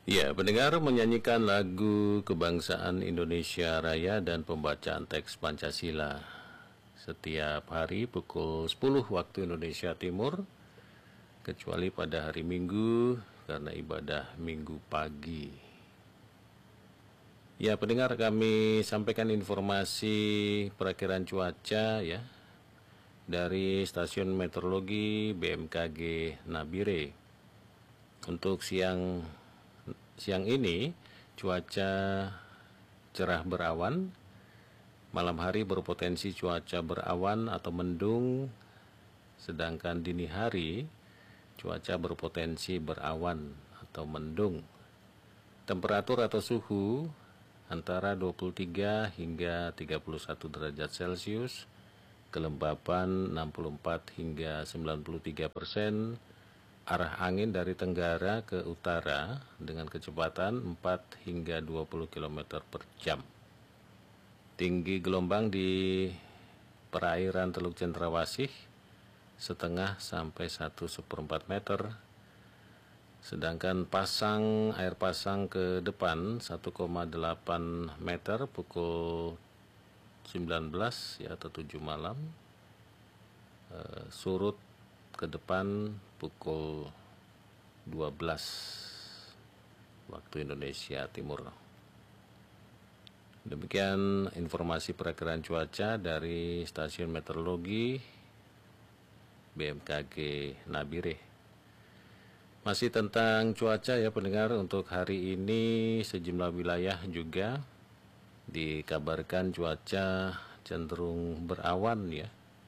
Ya, pendengar menyanyikan lagu kebangsaan Indonesia Raya dan pembacaan teks Pancasila setiap hari pukul 10 waktu Indonesia Timur, kecuali pada hari Minggu karena ibadah Minggu pagi. Ya, pendengar, kami sampaikan informasi perakiraan cuaca ya dari Stasiun Meteorologi BMKG Nabire. Untuk siang ini cuaca cerah berawan, malam hari berpotensi cuaca berawan atau mendung, sedangkan dini hari cuaca berpotensi berawan atau mendung. Temperatur atau suhu antara 23 hingga 31 derajat Celcius, kelembapan 64 hingga 93%, arah angin dari tenggara ke utara dengan kecepatan 4 hingga 20 km per jam. Tinggi gelombang di perairan Teluk Cendrawasih setengah sampai 1/4 meter. Sedangkan air pasang ke depan 1,8 meter pukul 19 ya atau 7 malam. Surut ke depan pukul 12 waktu Indonesia Timur. Demikian informasi perakiraan cuaca dari Stasiun Meteorologi BMKG Nabire. Masih tentang cuaca ya pendengar, untuk hari ini sejumlah wilayah juga dikabarkan cuaca cenderung berawan ya.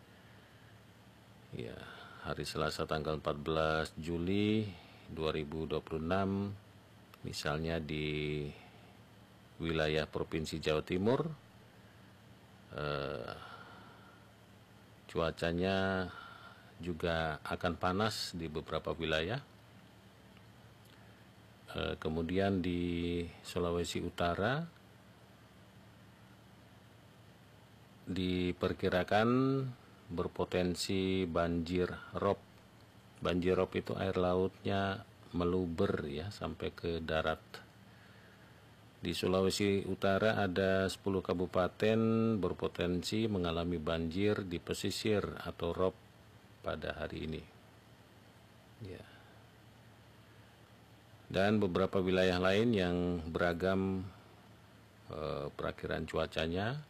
Ya, hari Selasa tanggal 14 Juli 2026 misalnya di wilayah Provinsi Jawa Timur cuacanya juga akan panas di beberapa wilayah. Kemudian di Sulawesi Utara diperkirakan berpotensi banjir rob. Banjir rob itu air lautnya meluber ya sampai ke darat. Di Sulawesi Utara ada 10 kabupaten berpotensi mengalami banjir di pesisir atau rob pada hari ini. Ya. Dan beberapa wilayah lain yang beragam perakiraan cuacanya.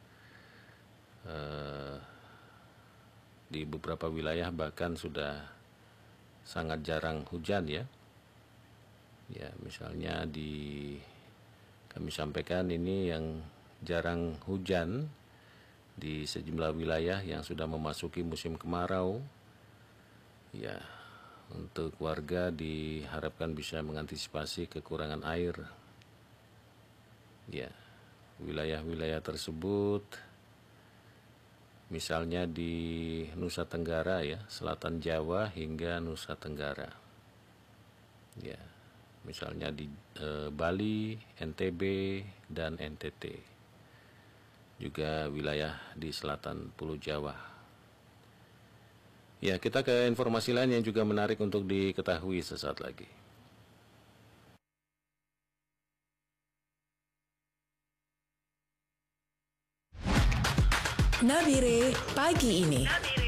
Di beberapa wilayah bahkan sudah sangat jarang hujan ya. Ya, misalnya kami sampaikan ini yang jarang hujan di sejumlah wilayah yang sudah memasuki musim kemarau. Ya, untuk warga diharapkan bisa mengantisipasi kekurangan air. Ya, wilayah-wilayah tersebut misalnya di Nusa Tenggara ya, Selatan Jawa hingga Nusa Tenggara. Ya, misalnya di Bali, NTB, dan NTT. Juga wilayah di selatan Pulau Jawa. Ya, kita ke informasi lain yang juga menarik untuk diketahui sesaat lagi. Nabire pagi ini.